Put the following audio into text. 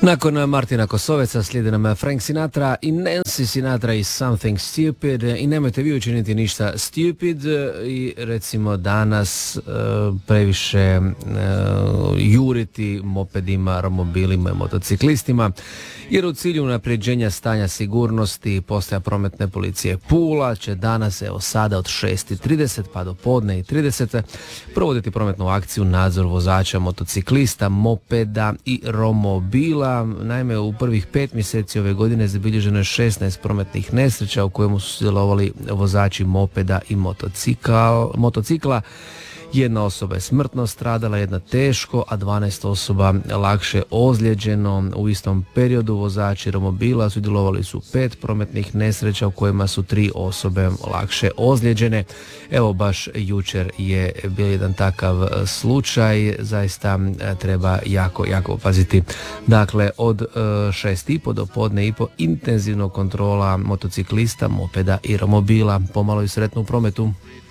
Nakon Martina Kosoveca slijede nam Frank Sinatra i Nancy Sinatra i Something Stupid. I nemojte vi učiniti ništa stupid i recimo danas previše juriti mopedima, romobilima i motociklistima, jer u cilju unapređenja stanja sigurnosti postaja prometne policije Pula će danas, evo sada od 6:30 pa do podne i 30 provoditi prometnu akciju nadzor vozača motociklista, mopeda i romobila. Naime, u prvih 5 mjeseci ove godine zabilježeno je 16 prometnih nesreća u kojemu su sudjelovali vozači mopeda i motocikla. Jedna osoba je smrtno stradala, jedna teško, a 12 osoba lakše ozlijeđeno. U istom periodu vozači romobila sudjelovali su 5 prometnih nesreća u kojima su 3 osobe lakše ozlijeđene. Evo baš jučer je bio jedan takav slučaj, zaista treba jako paziti. Dakle, od 6:30 do podne i po intenzivno kontrola motociklista, mopeda i romobila. Pomalo i sretno u prometu.